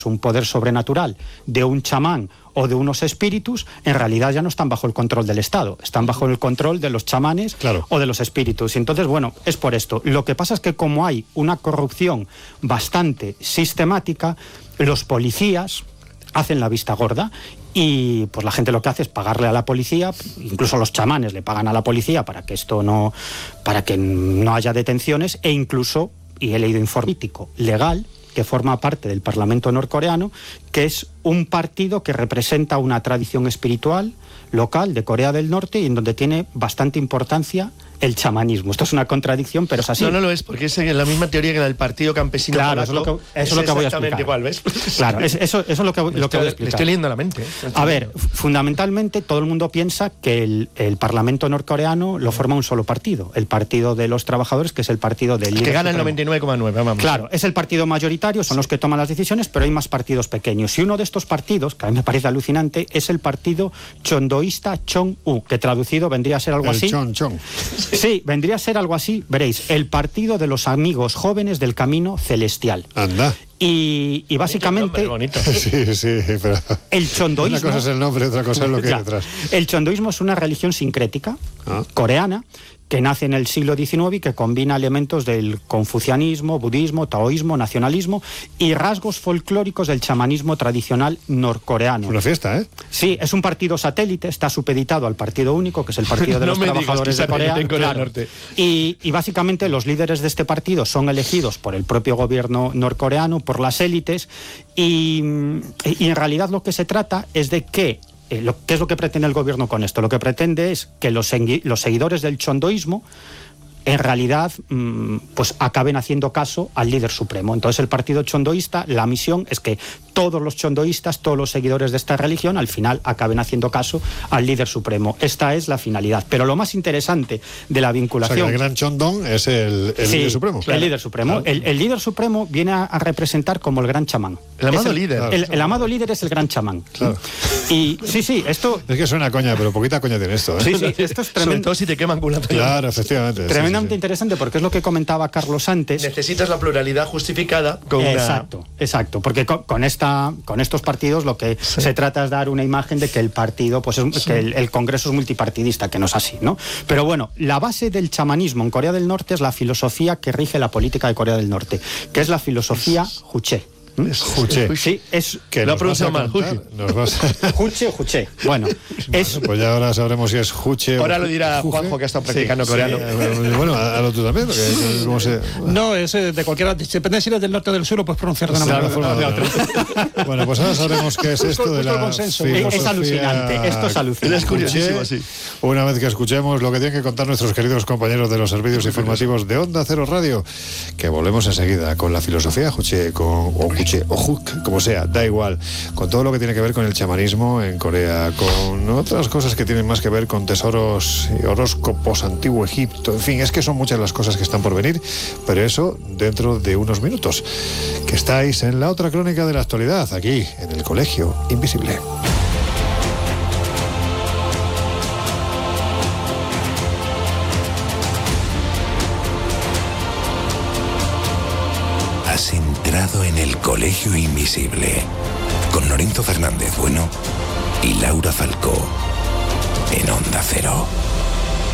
un poder sobrenatural de un chamán o de unos espíritus, en realidad ya no están bajo el control del Estado, están bajo el control de los chamanes o de los espíritus. Y entonces, bueno, es por esto. Lo que pasa es que como hay una corrupción bastante sistemática, los policías hacen la vista gorda y pues la gente lo que hace es pagarle a la policía, incluso los chamanes le pagan a la policía para que no haya detenciones, e incluso, y he leído informático legal, que forma parte del Parlamento norcoreano, que es un partido que representa una tradición espiritual local de Corea del Norte y en donde tiene bastante importancia el chamanismo. Esto es una contradicción, pero es así. No lo es, porque es la misma teoría que la del Partido Campesino. Claro, polaco, eso es lo que voy a explicar. Igual, ¿ves? Claro, eso es lo que voy a explicar. Le estoy leyendo la mente. A ver, fundamentalmente todo el mundo piensa que el Parlamento norcoreano lo forma un solo partido, el Partido de los Trabajadores, que es el partido del líder que gana supremo. El 99,9, vamos. Claro, es el partido mayoritario, son los que toman las decisiones, pero hay más partidos pequeños. Y uno de estos partidos, que a mí me parece alucinante, es el partido chondoísta Chong-U, que traducido vendría a ser algo así. Chon. Sí, vendría a ser algo así, veréis, el partido de los amigos jóvenes del camino celestial. Anda. Y básicamente bonito. Sí, pero el chondoísmo, una cosa es el nombre, otra cosa es lo que hay detrás. El chondoísmo es una religión sincrética coreana que nace en el siglo XIX y que combina elementos del confucianismo, budismo, taoísmo, nacionalismo y rasgos folclóricos del chamanismo tradicional norcoreano. Una fiesta, ¿eh? Sí, es un partido satélite, está supeditado al partido único, que es el Partido de los Trabajadores de Corea. Del Norte. Y básicamente los líderes de este partido son elegidos por el propio gobierno norcoreano, por las élites, y en realidad lo que se trata es de que ¿qué es lo que pretende el gobierno con esto? Lo que pretende es que los seguidores del chondoísmo en realidad pues acaben haciendo caso al líder supremo. Entonces el partido chondoísta, la misión es que todos los chondoístas, todos los seguidores de esta religión, al final acaben haciendo caso al líder supremo. Esta es la finalidad. Pero lo más interesante de la vinculación... O sea, que el gran chondón es el líder supremo. Claro. El líder supremo. Claro. El líder supremo viene a representar como el gran chamán. El amado líder. El amado líder es el gran chamán. Claro. Y sí, esto... Es que suena coña, pero poquita coña tiene esto, ¿eh? Sí, esto es tremendo. Sobre todo si te queman con una toalla. Claro, efectivamente. Tremendamente interesante, porque es lo que comentaba Carlos antes. Necesitas la pluralidad justificada con Exacto, porque con estos partidos lo que se trata es dar una imagen de que el partido, pues que el Congreso es multipartidista, que no es así, ¿no? Pero bueno, la base del chamanismo en Corea del Norte es la filosofía que rige la política de Pues Norte, que es la filosofía Juche. Juche. Sí, es que lo ha pronunciado mal. Juche o Juche. Bueno, pues ya ahora sabremos si es Juche ahora o lo dirá Juche. Juanjo, que ha estado practicando coreano. Bueno, hazlo tú también, porque ¿cómo se...? No, es de cualquiera, depende si eres del norte o del sur, lo puedes pronunciar de una manera de otra. Bueno, pues ahora sabremos qué es esto de la filosofía. Es alucinante, esto es alucinante. Es curiosísimo, sí. Una vez que escuchemos lo que tienen que contar nuestros queridos compañeros de los servicios informativos de Onda Cero Radio, que volvemos enseguida con la filosofía Juche, o Juche, o Juk, como sea, da igual, con todo lo que tiene que ver con el chamanismo en Corea, con otras cosas que tienen más que ver con tesoros y horóscopos, antiguo Egipto, en fin, es que son muchas las cosas que están por venir, pero eso dentro de unos minutos, que estáis en la otra crónica de la actualidad, aquí, en el Colegio Invisible. Has entrado en el Colegio Invisible con Lorenzo Fernández Bueno y Laura Falcó en Onda Cero.